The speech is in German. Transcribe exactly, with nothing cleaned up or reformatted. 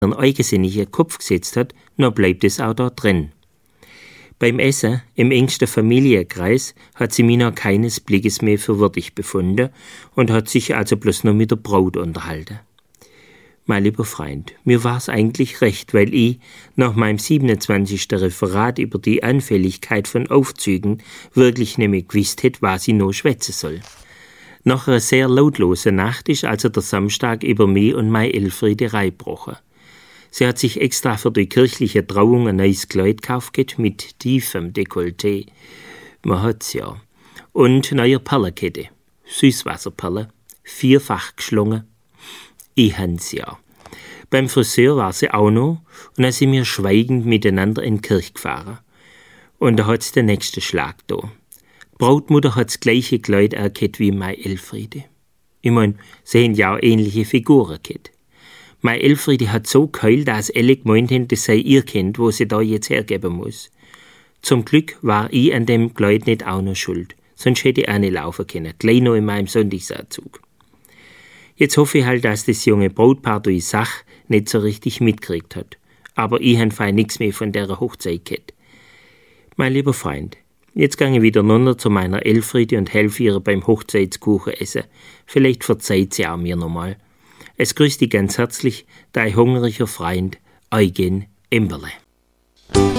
einen eigensinnigen Kopf gesetzt hat, dann bleibt es auch da drin. Beim Essen, im engsten Familienkreis, hat sie mich noch keines Blickes mehr für würdig befunden und hat sich also bloß noch mit der Braut unterhalten. Mein lieber Freund, mir war's eigentlich recht, weil ich nach meinem siebenundzwanzigsten Referat über die Anfälligkeit von Aufzügen wirklich nämlich gewusst hätte, was ich noch schwätzen soll. Nach einer sehr lautlosen Nacht ist also der Samstag über mich und meine Elfriede reingebrochen. Sie hat sich extra für die kirchliche Trauung ein neues Kleid gekauft mit tiefem Dekolleté. Man hat's ja. Und neue Perlenkette. Süßwasserperle. Vierfach geschlungen. Ich hab's ja. Beim Friseur war sie auch noch und dann sind wir schweigend miteinander in die Kirche gefahren. Und da hat's den nächsten Schlag da. Die Brautmutter hat das gleiche Kleid erkannt wie meine Elfriede. Ich mein, sie haben ja auch ähnliche Figuren gehabt. Meine Elfriede hat so geheult, dass alle gemeint haben, das sei ihr Kind, wo sie da jetzt hergeben muss. Zum Glück war ich an dem Kleid nicht auch noch schuld, sonst hätte ich auch nicht laufen können, gleich noch in meinem Sonntagsanzug. Jetzt hoffe ich halt, dass das junge Brautpaar die Sache nicht so richtig mitgekriegt hat. Aber ich habe fein nichts mehr von der Hochzeit gehabt. Mein lieber Freund, jetzt gehe ich wieder runter zu meiner Elfriede und helfe ihr beim Hochzeitskuchen essen. Vielleicht verzeiht sie auch mir nochmal. Es grüßt dich ganz herzlich, dein hungriger Freund Eugen Imberle.